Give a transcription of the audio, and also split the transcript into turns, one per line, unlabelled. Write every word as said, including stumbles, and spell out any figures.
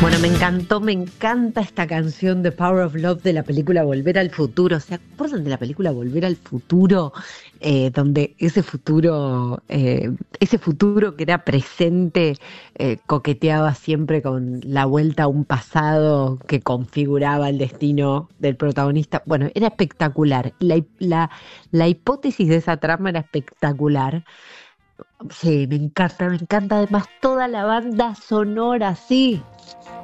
Bueno, me encantó, me encanta esta canción de Power of Love de la película Volver al Futuro. ¿Se acuerdan de la película Volver al Futuro? Eh, donde ese futuro, eh, ese futuro que era presente, eh, coqueteaba siempre con la vuelta a un pasado que configuraba el destino del protagonista. Bueno, era espectacular. La, hi- la, la hipótesis de esa trama era espectacular. Sí, me encanta, me encanta además toda la banda sonora, sí.